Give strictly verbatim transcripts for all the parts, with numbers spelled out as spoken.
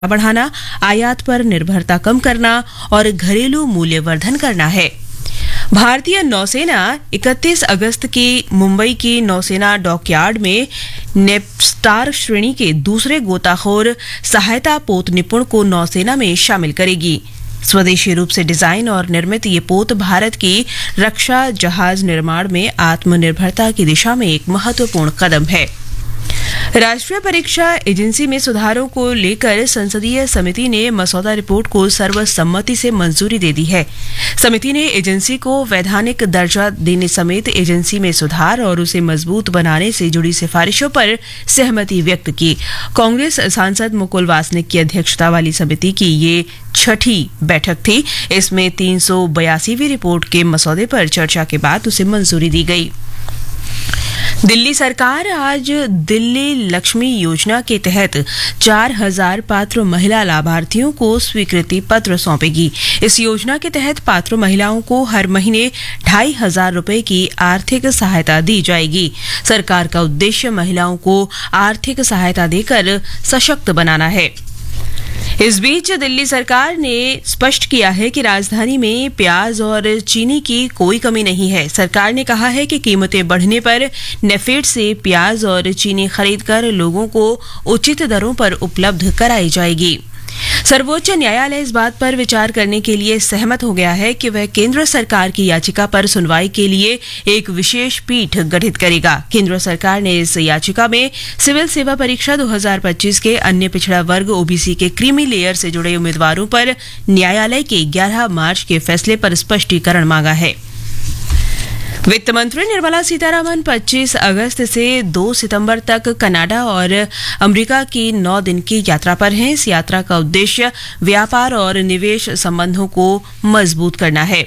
बढ़ाना, आयात पर निर्भरता कम करना और घरेलू मूल्यवर्धन करना है। भारतीय नौसेना इकतीस अगस्त की मुंबई की नौसेना डॉकयार्ड में नेपस्टार श्रेणी के दूसरे गोताखोर सहायता पोत निपुण को नौसेना में शामिल करेगी। स्वदेशी रूप से डिजाइन और निर्मित ये पोत भारत की रक्षा जहाज निर्माण में आत्मनिर्भरता की दिशा में एक महत्वपूर्ण कदम है। राष्ट्रीय परीक्षा एजेंसी में सुधारों को लेकर संसदीय समिति ने मसौदा रिपोर्ट को सर्वसम्मति से मंजूरी दे दी है। समिति ने एजेंसी को वैधानिक दर्जा देने समेत एजेंसी में सुधार और उसे मजबूत बनाने से जुड़ी सिफारिशों पर सहमति व्यक्त की। कांग्रेस सांसद मुकुल वासनिक की अध्यक्षता वाली समिति की ये छठी बैठक थी। इसमें तीन सौ बयासीवीं रिपोर्ट के मसौदे पर चर्चा के बाद उसे मंजूरी दी गई। दिल्ली सरकार आज दिल्ली लक्ष्मी योजना के तहत चार हजार पात्र महिला लाभार्थियों को स्वीकृति पत्र सौंपेगी। इस योजना के तहत पात्र महिलाओं को हर महीने ढाई हजार रुपए की आर्थिक सहायता दी जाएगी। सरकार का उद्देश्य महिलाओं को आर्थिक सहायता देकर सशक्त बनाना है। इस बीच दिल्ली सरकार ने स्पष्ट किया है कि राजधानी में प्याज और चीनी की कोई कमी नहीं है। सरकार ने कहा है कि कीमतें बढ़ने पर नेफेड से प्याज और चीनी खरीदकर लोगों को उचित दरों पर उपलब्ध कराई जाएगी। सर्वोच्च न्यायालय इस बात पर विचार करने के लिए सहमत हो गया है कि वह केंद्र सरकार की याचिका पर सुनवाई के लिए एक विशेष पीठ गठित करेगा। केंद्र सरकार ने इस याचिका में सिविल सेवा परीक्षा दो हज़ार पच्चीस के अन्य पिछड़ा वर्ग ओबीसी के क्रीमी लेयर से जुड़े उम्मीदवारों पर न्यायालय के ग्यारह मार्च के फैसले पर स्पष्टीकरण मांगा है। वित्त मंत्री निर्मला सीतारामन पच्चीस अगस्त से दो सितंबर तक कनाडा और अमेरिका की नौ दिन की यात्रा पर हैं। इस यात्रा का उद्देश्य व्यापार और निवेश संबंधों को मजबूत करना है।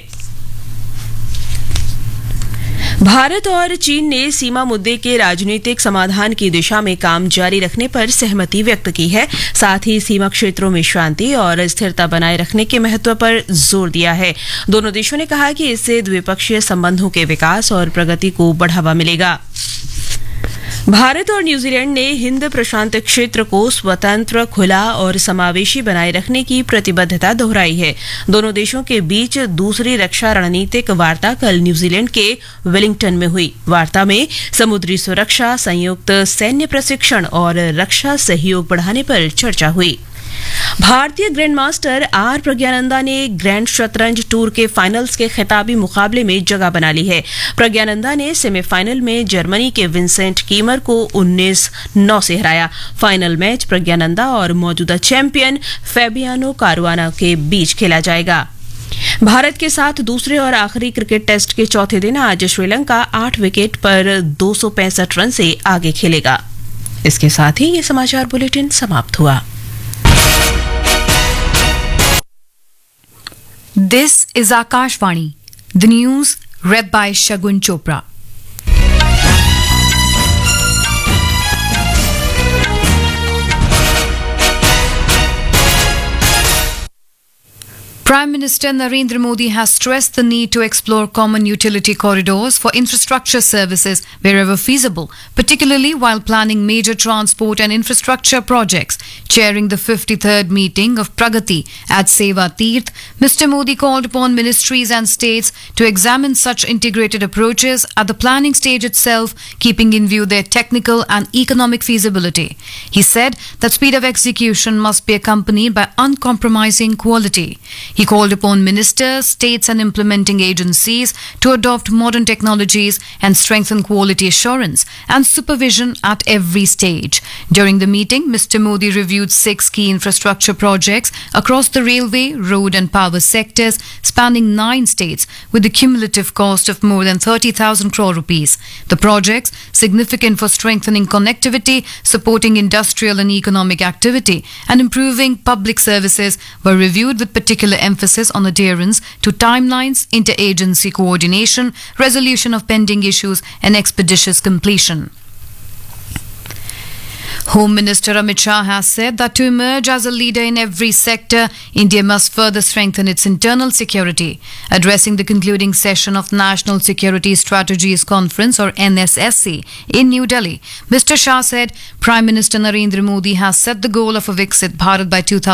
भारत और चीन ने सीमा मुद्दे के राजनीतिक समाधान की दिशा में काम जारी रखने पर सहमति व्यक्त की है। साथ ही सीमा क्षेत्रों में शांति और स्थिरता बनाए रखने के महत्व पर जोर दिया है। दोनों देशों ने कहा कि इससे द्विपक्षीय संबंधों के विकास और प्रगति को बढ़ावा मिलेगा। भारत और न्यूजीलैंड ने हिंद प्रशांत क्षेत्र को स्वतंत्र, खुला और समावेशी बनाए रखने की प्रतिबद्धता दोहराई है। दोनों देशों के बीच दूसरी रक्षा रणनीतिक वार्ता कल न्यूजीलैंड के वेलिंगटन में हुई। वार्ता में समुद्री सुरक्षा, संयुक्त सैन्य प्रशिक्षण और रक्षा सहयोग बढ़ाने पर चर्चा हुई। भारतीय ग्रैंड मास्टर आर प्रज्ञानंदा ने ग्रैंड शतरंज टूर के फाइनल्स के खिताबी मुकाबले में जगह बना ली है। प्रज्ञानंदा ने सेमीफाइनल में जर्मनी के विंसेंट कीमर को उन्नीस नौ से हराया। फाइनल मैच प्रज्ञानंदा और मौजूदा चैंपियन फैबियानो कारुआना के बीच खेला जाएगा। भारत के साथ दूसरे और आखिरी क्रिकेट टेस्ट के चौथे दिन आज श्रीलंका आठ विकेट पर दो सौ पैंसठ रन से आगे खेलेगा। इसके साथ ही ये समाचार बुलेटिन समाप्त हुआ। This is Akashvani, the news read by Shagun Chopra. Prime Minister Narendra Modi has stressed the need to explore common utility corridors for infrastructure services wherever feasible, particularly while planning major transport and infrastructure projects. Chairing the fifty-third meeting of Pragati at Seva Teerth, Mister Modi called upon ministries and states to examine such integrated approaches at the planning stage itself, keeping in view their technical and economic feasibility. He said that speed of execution must be accompanied by uncompromising quality. He called upon ministers, states and implementing agencies to adopt modern technologies and strengthen quality assurance and supervision at every stage. During the meeting, Mister Modi reviewed six key infrastructure projects across the railway, road and power sectors spanning nine states with a cumulative cost of more than thirty thousand crore rupees. The projects, significant for strengthening connectivity, supporting industrial and economic activity and improving public services, were reviewed with particular emphasis on adherence to timelines, interagency coordination, resolution of pending issues and expeditious completion. Home Minister Amit Shah has said that to emerge as a leader in every sector, India must further strengthen its internal security. Addressing the concluding session of National Security Strategies Conference or N S S C in New Delhi, Mister Shah said Prime Minister Narendra Modi has set the goal of a Viksit Bharat by two thousand